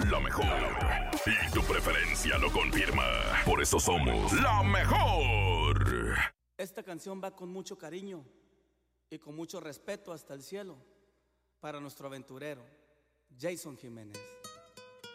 la mejor. Y tu preferencia lo confirma. Por eso somos la mejor. Esta canción va con mucho cariño y con mucho respeto hasta el cielo para nuestro aventurero, Jason Jiménez.